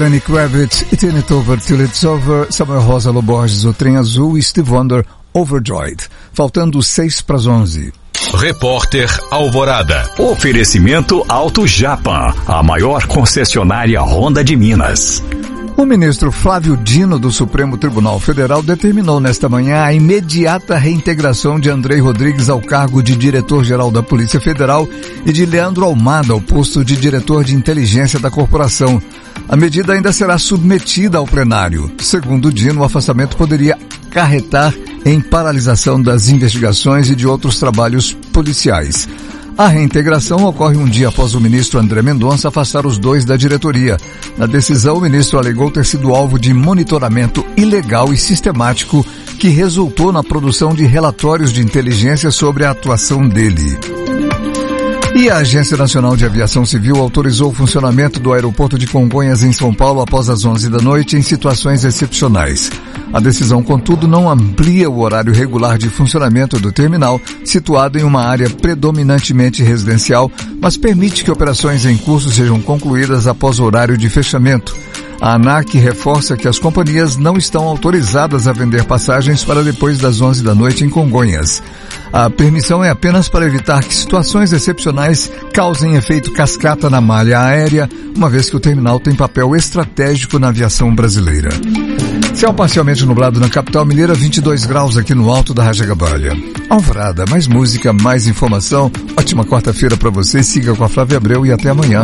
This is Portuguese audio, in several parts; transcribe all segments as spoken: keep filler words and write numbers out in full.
Lenny Kravitz, It Ain't Over Till It's Over, Samuel Rosa Loborges, O Trem Azul e Steve Wonder, Overjoyed. Faltando seis para as onze. Repórter Alvorada. Oferecimento Auto Japan, a maior concessionária Honda de Minas. O ministro Flávio Dino do Supremo Tribunal Federal determinou nesta manhã a imediata reintegração de Andrei Rodrigues ao cargo de diretor-geral da Polícia Federal e de Leandro Almada ao posto de diretor de inteligência da corporação. A medida ainda será submetida ao plenário. Segundo Dino, o afastamento poderia acarretar em paralisação das investigações e de outros trabalhos policiais. A reintegração ocorre um dia após o ministro André Mendonça afastar os dois da diretoria. Na decisão, o ministro alegou ter sido alvo de monitoramento ilegal e sistemático que resultou na produção de relatórios de inteligência sobre a atuação dele. E a Agência Nacional de Aviação Civil autorizou o funcionamento do aeroporto de Congonhas em São Paulo após as onze da noite em situações excepcionais. A decisão, contudo, não amplia o horário regular de funcionamento do terminal, situado em uma área predominantemente residencial, mas permite que operações em curso sejam concluídas após o horário de fechamento. A ANAC reforça que as companhias não estão autorizadas a vender passagens para depois das onze da noite em Congonhas. A permissão é apenas para evitar que situações excepcionais causem efeito cascata na malha aérea, uma vez que o terminal tem papel estratégico na aviação brasileira. Céu parcialmente nublado na capital mineira, vinte e dois graus aqui no alto da Rajagabalha. Alvorada, mais música, mais informação. Ótima quarta-feira para você. Siga com a Flávia Abreu e até amanhã.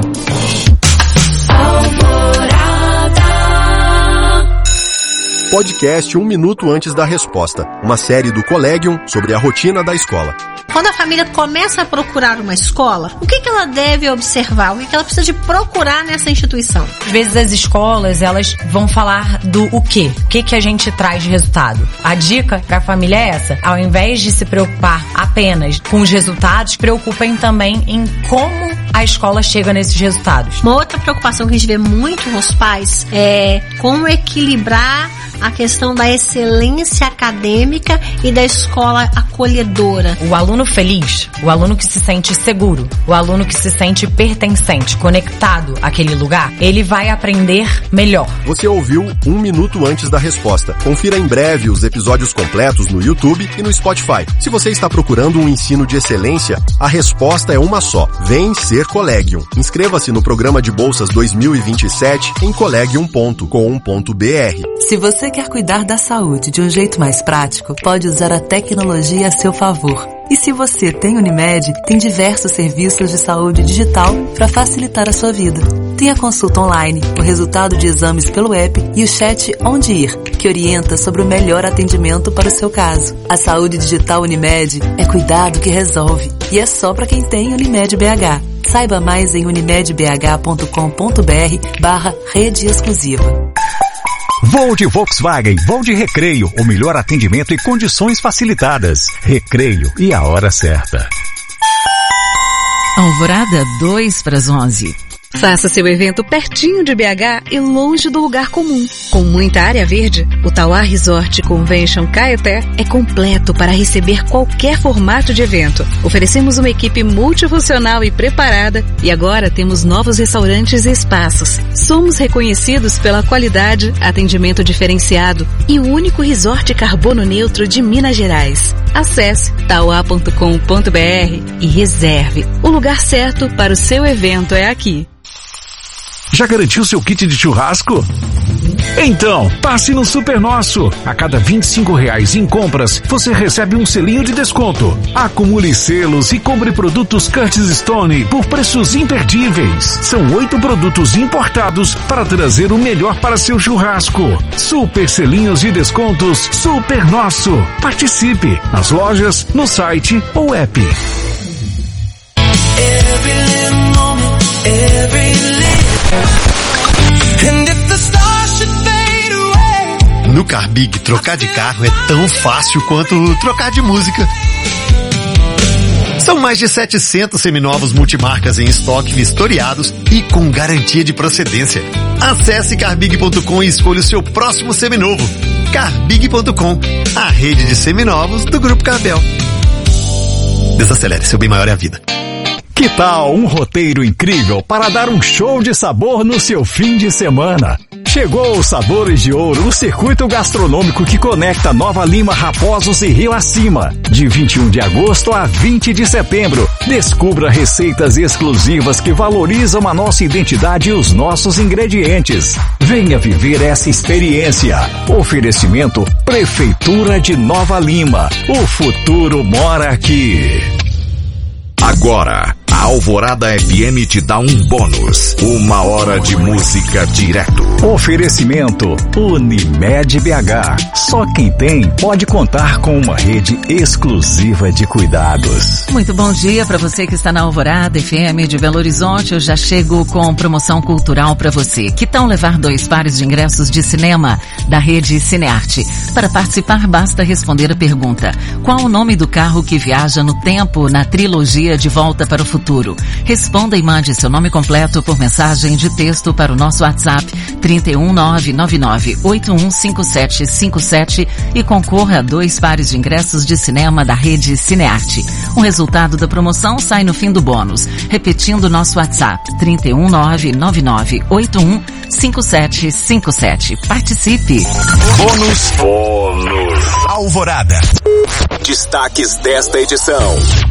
Podcast Um Minuto Antes da Resposta, uma série do Collegium sobre a rotina da escola. Quando a família começa a procurar uma escola, o que, que ela deve observar? O que, que ela precisa de procurar nessa instituição? Às vezes as escolas, elas vão falar do o quê? O que, que a gente traz de resultado? A dica para a família é essa. Ao invés de se preocupar apenas com os resultados, preocupem também em como a escola chega nesses resultados. Uma outra preocupação que a gente vê muito nos pais é como equilibrar a questão da excelência acadêmica e da escola acolhedora. O aluno feliz, o aluno que se sente seguro, o aluno que se sente pertencente, conectado àquele lugar, ele vai aprender melhor. Você ouviu Um Minuto Antes da Resposta. Confira em breve os episódios completos no YouTube e no Spotify. Se você está procurando um ensino de excelência, a resposta é uma só. Vem ser Collegium. Inscreva-se no programa de bolsas dois mil e vinte e sete em collegium ponto com ponto b r. Se você quer cuidar da saúde de um jeito mais prático, pode usar a tecnologia a seu favor. E se você tem Unimed, tem diversos serviços de saúde digital para facilitar a sua vida. Tem a consulta online, o resultado de exames pelo app e o chat Onde Ir, que orienta sobre o melhor atendimento para o seu caso. A saúde digital Unimed é cuidado que resolve. E é só para quem tem Unimed B H. Saiba mais em unimedbh ponto com ponto b r barra rede exclusiva. Voo de Volkswagen, voo de Recreio, o melhor atendimento e condições facilitadas. Recreio e a hora certa. Alvorada, dois para as onze. Faça seu evento pertinho de B H e longe do lugar comum. Com muita área verde, o Tauá Resort Convention Caeté é completo para receber qualquer formato de evento. Oferecemos uma equipe multifuncional e preparada e agora temos novos restaurantes e espaços. Somos reconhecidos pela qualidade, atendimento diferenciado e o único resort carbono neutro de Minas Gerais. Acesse tauá ponto com ponto b r e reserve. O lugar certo para o seu evento é aqui. Já garantiu seu kit de churrasco? Então, passe no Super Nosso. A cada vinte e cinco reais em compras, você recebe um selinho de desconto. Acumule selos e compre produtos Curtis Stone por preços imperdíveis. São oito produtos importados para trazer o melhor para seu churrasco. Super selinhos de descontos Super Nosso. Participe nas lojas, no site ou app. Every little moment, every little... And if the stars should fade away. No Carbig, trocar de carro é tão fácil quanto trocar de música. São mais de setecentos seminovos multimarcas em estoque vistoriados e com garantia de procedência. Acesse carbig ponto com e escolha o seu próximo seminovo. carbig ponto com, a rede de seminovos do Grupo Carbel. Desacelere, seu bem maior é a vida. Que tal um roteiro incrível para dar um show de sabor no seu fim de semana? Chegou os Sabores de Ouro, o circuito gastronômico que conecta Nova Lima, Raposos e Rio Acima. De vinte e um de agosto a vinte de setembro. Descubra receitas exclusivas que valorizam a nossa identidade e os nossos ingredientes. Venha viver essa experiência. Oferecimento Prefeitura de Nova Lima. O futuro mora aqui. Agora, a Alvorada F M te dá um bônus. Uma hora de música direto. Oferecimento Unimed B H. Só quem tem pode contar com uma rede exclusiva de cuidados. Muito bom dia para você que está na Alvorada F M de Belo Horizonte. Eu já chego com promoção cultural para você. Que tal levar dois pares de ingressos de cinema da rede Cinearte? Para participar, basta responder a pergunta: qual o nome do carro que viaja no tempo na trilogia De Volta para o Futuro? Responda e mande seu nome completo por mensagem de texto para o nosso WhatsApp trinta e um nove nove nove oito um cinco sete cinco sete e concorra a dois pares de ingressos de cinema da rede Cinearte. O resultado da promoção sai no fim do bônus. Repetindo nosso WhatsApp trinta e um nove nove nove oito um cinco sete cinco sete. Participe! Bônus. Bônus. Alvorada. Destaques desta edição.